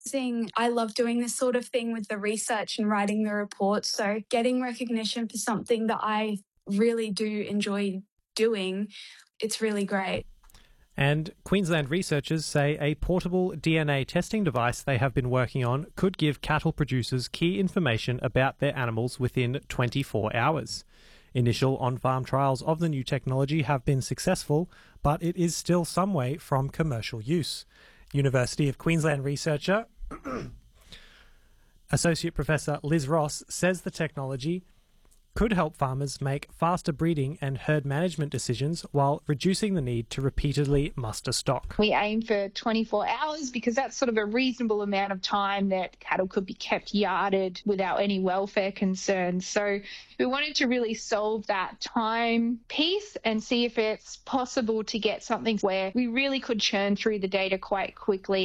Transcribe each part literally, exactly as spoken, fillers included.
I love doing this sort of thing with the research and writing the reports. So getting recognition for something that I really do enjoy doing, it's really great. And Queensland researchers say a portable D N A testing device they have been working on could give cattle producers key information about their animals within twenty-four hours. Initial on-farm trials of the new technology have been successful, but it is still some way from commercial use. University of Queensland researcher, Associate Professor Liz Ross, says the technology could help farmers make faster breeding and herd management decisions while reducing the need to repeatedly muster stock. We aim for twenty-four hours because that's sort of a reasonable amount of time that cattle could be kept yarded without any welfare concerns. So we wanted to really solve that time piece and see if it's possible to get something where we really could churn through the data quite quickly.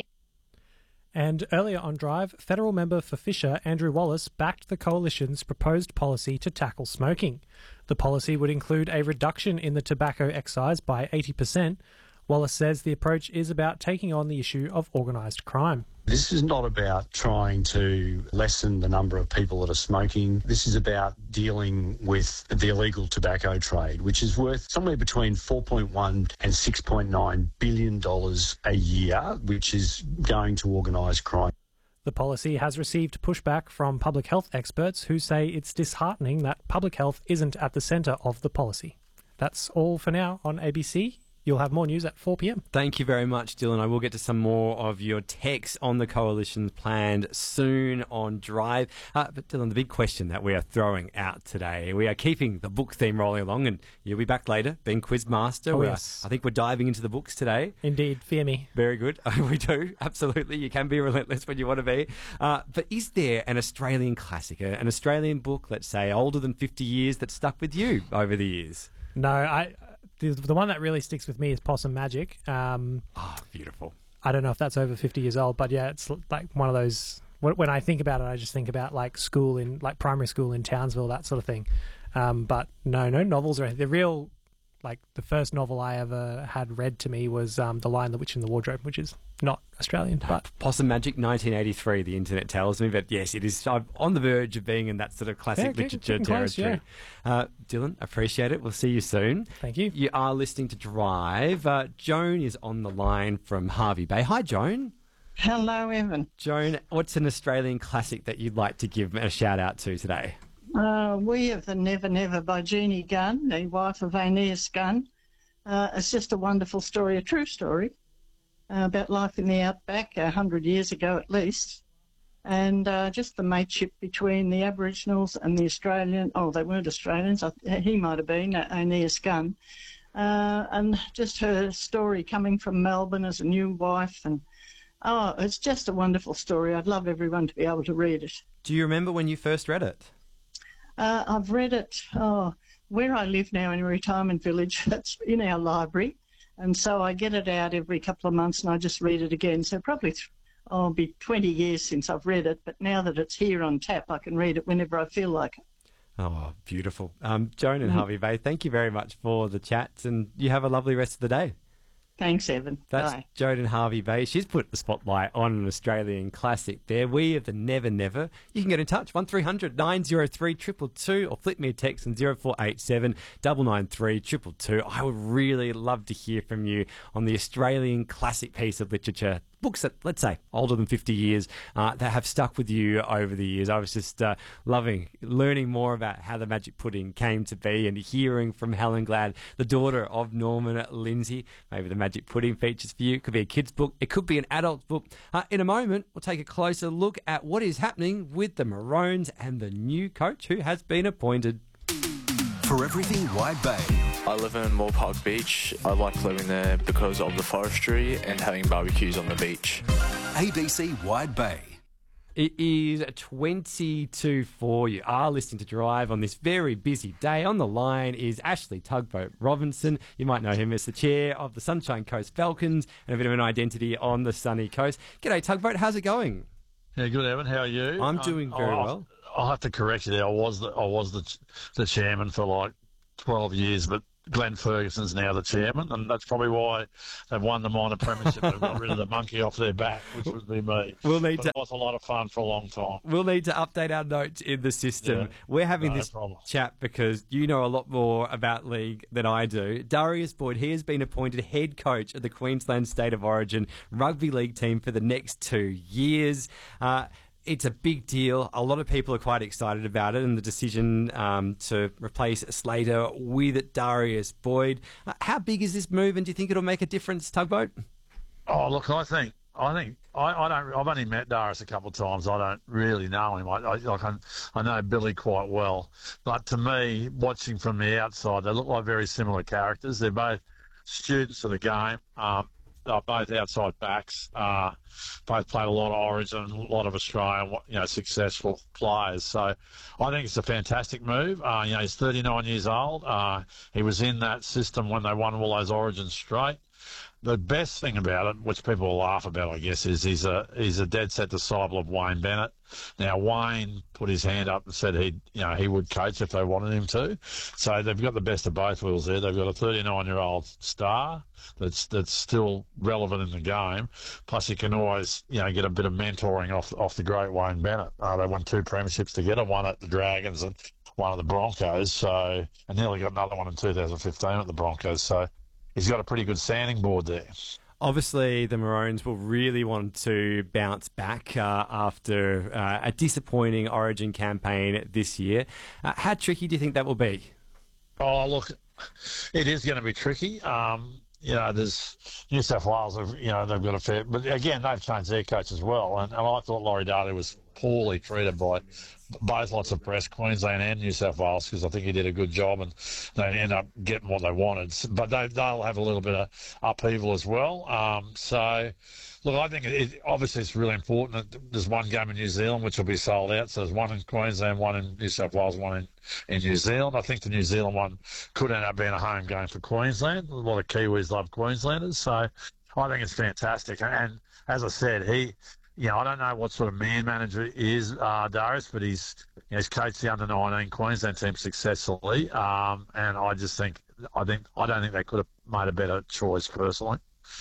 And earlier on Drive, federal member for Fisher, Andrew Wallace, backed the Coalition's proposed policy to tackle smoking. The policy would include a reduction in the tobacco excise by eighty percent. Wallace says the approach is about taking on the issue of organised crime. This is not about trying to lessen the number of people that are smoking. This is about dealing with the illegal tobacco trade, which is worth somewhere between four point one and six point nine billion dollars a year, which is going to organised crime. The policy has received pushback from public health experts who say it's disheartening that public health isn't at the centre of the policy. That's all for now on A B C. You'll have more news at four p m. Thank you very much, Dylan. I will get to some more of your texts on the Coalition's planned soon on Drive. Uh, but Dylan, the big question that we are throwing out today, we are keeping the book theme rolling along, and you'll be back later, being Quizmaster. Oh, we yes. are, I think we're diving into the books today. Indeed, fear me. Very good. We do, absolutely. You can be relentless when you want to be. Uh, but is there an Australian classic, an Australian book, let's say, older than fifty years, that stuck with you over the years? No, I... The, the one that really sticks with me is Possum Magic. Um, oh, beautiful. I don't know if that's over fifty years old, but yeah, it's like one of those... When I think about it, I just think about like school in, like primary school in Townsville, that sort of thing. Um, but no, no novels or anything. The real, like the first novel I ever had read to me was um, The Lion, the Witch and the Wardrobe, which is not Australian. But Possum Magic, nineteen eighty-three, the internet tells me. But yes, it is I'm on the verge of being in that sort of classic yeah, literature close, territory. Yeah. Uh, Dylan, appreciate it. We'll see you soon. Thank you. You are listening to Drive. Uh, Joan is on the line from Hervey Bay. Hi, Joan. Hello, Evan. Joan, what's an Australian classic that you'd like to give a shout out to today? Uh, we of the Never Never by Jeannie Gunn, the wife of Aeneas Gunn. Uh, it's just a wonderful story, a true story, uh, about life in the outback a hundred years ago at least, and uh, just the mateship between the Aboriginals and the Australian, oh, they weren't Australians, I, he might have been, uh, Aeneas Gunn, uh, and just her story coming from Melbourne as a new wife, and oh, it's just a wonderful story. I'd love everyone to be able to read it. Do you remember when you first read it? Uh, I've read it, oh, where I live now in a retirement village, it's in our library, and so I get it out every couple of months and I just read it again. So probably th- oh, it'll be twenty years since I've read it, but now that it's here on tap, I can read it whenever I feel like it. Oh, beautiful. Um, Joan and Mm-hmm. Hervey Bay, thank you very much for the chats, and you have a lovely rest of the day. Thanks, Evan. That's Bye. Joan and Hervey Bay. She's put the spotlight on an Australian classic there. We of the Never Never. You can get in touch, one three hundred nine oh three two two two, or flip me a text on zero four eight seven nine nine three two two two. I would really love to hear from you on the Australian classic piece of literature. Books that, let's say, older than fifty years, uh, that have stuck with you over the years. I was just uh, loving learning more about how the Magic Pudding came to be and hearing from Helen Glad, the daughter of Norman Lindsay. Maybe the Magic Pudding features for you. It could be a kid's book. It could be an adult book. Uh, in a moment, we'll take a closer look at what is happening with the Maroons and the new coach who has been appointed. For everything Wide Bay. I live in Moore Park Beach. I like living there because of the forestry and having barbecues on the beach. A B C Wide Bay. It is twenty to four. You are listening to Drive on this very busy day. On the line is Ashley Tugboat Robinson. You might know him as the chair of the Sunshine Coast Falcons and a bit of an identity on the sunny coast. G'day, Tugboat. How's it going? Yeah, good, Evan. How are you? I'm doing um, very I'll, well. I'll have to correct you there. I was the, I was the, the chairman for like twelve years, but Glenn Ferguson's now the chairman, and that's probably why they've won the minor premiership. They've got rid of the monkey off their back, which would be me. We'll need but to. It was a lot of fun for a long time. We'll need to update our notes in the system. Yeah, We're having no this problem. chat because you know a lot more about league than I do. Darius Boyd, he has been appointed head coach of the Queensland State of Origin rugby league team for the next two years. Uh, It's a big deal. A lot of people are quite excited about it, and the decision um, to replace Slater with Darius Boyd. Uh, how big is this move, and do you think it'll make a difference, Tugboat? Oh, look, I think I think I, I don't. I've only met Darius a couple of times. I don't really know him. I, I like I, I know Billy quite well, but to me, watching from the outside, they look like very similar characters. They're both students of the game. Um, They're both outside backs. Uh, both played a lot of Origin, a lot of Australian, you know, successful players. So I think it's a fantastic move. Uh, you know, he's thirty-nine years old. Uh, he was in that system when they won all those Origins straight. The best thing about it, which people will laugh about, I guess, is he's a he's a dead set disciple of Wayne Bennett. Now, Wayne put his hand up and said he you know he would coach if they wanted him to. So they've got the best of both worlds there. They've got a thirty-nine-year-old star that's that's still relevant in the game. Plus, you can always you know get a bit of mentoring off off the great Wayne Bennett. Uh, they won two premierships together, one at the Dragons and one at the Broncos. So and nearly got another one in two thousand fifteen at the Broncos. So he's got a pretty good sounding board there. Obviously, the Maroons will really want to bounce back uh, after uh, a disappointing Origin campaign this year. Uh, how tricky do you think that will be? Oh, look, it is going to be tricky. Um, you know, there's New South Wales, have, you know, they've got a fair... But again, they've changed their coach as well. And, and I thought Laurie Daly was poorly treated by both lots of press, Queensland and New South Wales, because I think he did a good job and they end up getting what they wanted. But they, they'll have a little bit of upheaval as well. Um, so, look, I think it, it, obviously it's really important that there's one game in New Zealand which will be sold out. So there's one in Queensland, one in New South Wales, one in, in New Zealand. I think the New Zealand one could end up being a home game for Queensland. A lot of Kiwis love Queenslanders. So I think it's fantastic. And as I said, he... You know, I don't know what sort of man manager he is, uh, Darius, but he's you know, he's coached the under nineteen Queensland team successfully, um, and I just think I think I don't think they could have made a better choice personally.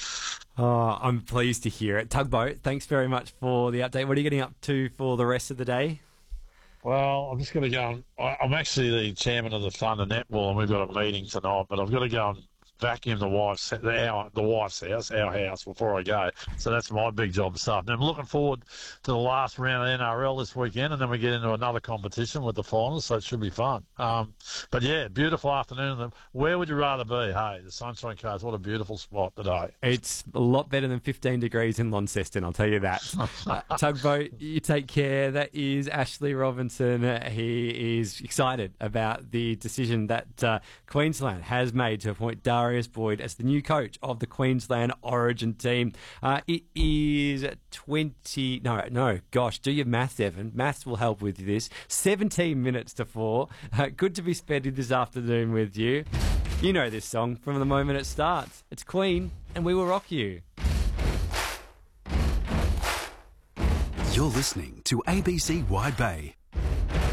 Oh, I'm pleased to hear it. Tugboat, thanks very much for the update. What are you getting up to for the rest of the day? Well, I'm just going to go and I, I'm actually the chairman of the Thunder Netball, and we've got a meeting tonight, but I've got to go and vacuum the wife's the, our, the wife's house, our house, before I go. So that's my big job this afternoon. I'm looking forward to the last round of N R L this weekend, and then we get into another competition with the finals, so it should be fun. Um, but yeah, beautiful afternoon. Where would you rather be? Hey, the Sunshine Coast, what a beautiful spot today. It's a lot better than fifteen degrees in Launceston, I'll tell you that. uh, Tugboat, you take care. That is Ashley Robinson. He is excited about the decision that uh, Queensland has made to appoint Darius Boyd as the new coach of the Queensland Origin team. Uh, it is twenty... No, no, gosh, do your maths, Evan. Maths will help with this. seventeen minutes to four. Uh, good to be spending this afternoon with you. You know this song from the moment it starts. It's Queen, and we will rock you. You're listening to A B C Wide Bay.